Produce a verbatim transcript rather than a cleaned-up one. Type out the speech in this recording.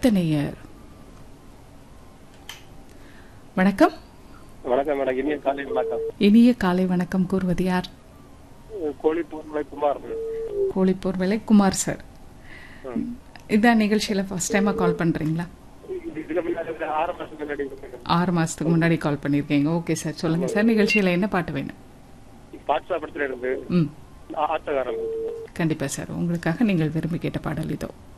அடுத்த நேயர். வணக்கம். வணக்கம் மேடம். இனிய காலை வணக்கம். இனிய காலை வணக்கம். கூறுவது யார்? கோழிப்பூர் விலை குமார். கோழிப்பூர் விலை குமார் சார். இதான் நிகழ்ச்சியில ஃபர்ஸ்ட் டைமா கால் பண்றீங்களா? ஆறு மாசத்துக்கு முன்னாடி ஆறு மாசத்துக்கு முன்னாடி கால் பண்ணிருக்கீங்க. ஓகே சார், சொல்லுங்க சார். நிகழ்ச்சியில என்ன பாட்டு வேணும்? பாட்சா படத்துல இருந்து ம் ஆட்டக்காரன். கண்டிப்பா சார், உங்களுக்காக நீங்கள் விரும்பி கேட்ட பாடல் இதோ.